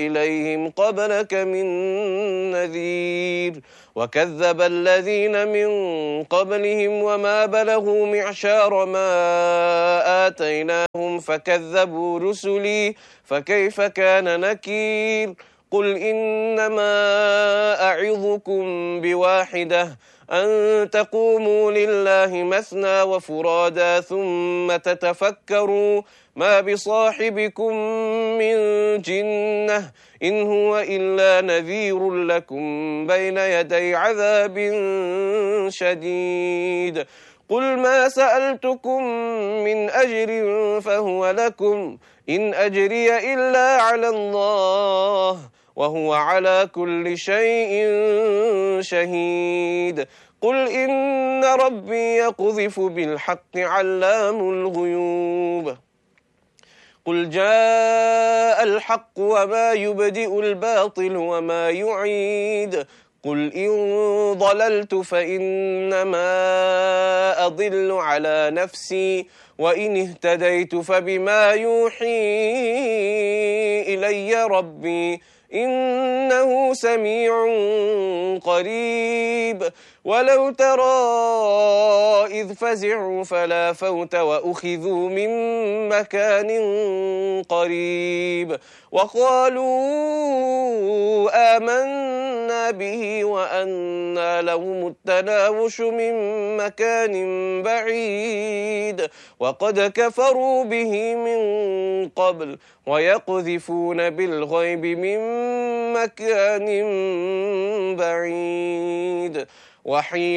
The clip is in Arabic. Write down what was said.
إليهم قبلك من نذير وكذب الذين من قبلهم وما بلغوا معشار ما آتيناهم فكذبوا رسلي فكيف كان نكير قل إنما أعظكم بواحدة أن تقوموا لله مثنى وفرادا ثم تتفكروا ما بصاحبكم من جنة إن هو إلا نذير لكم بين يدي عذاب شديد قل ما سألتكم من أجر فهو لكم إن أجري إلا على الله وهو على كل شيء شهيد قل إن ربي يقذف بالحق علام الغيوب قل جاء الحق وما يبدئ الباطل وما يعيد قل إن ضللت فإنما أضل على نفسي وإن اهتديت فبما يوحي إلي ربي إنه سميع قريب ولو ترى إذ فزعوا فلا فوت وأخذوا من مكان قريب وقالوا آمنا به وأنى لهم التناوش من مكان بعيد وقد كفروا به من قبل ويقذفون بالغيب من مكان بعيد وحين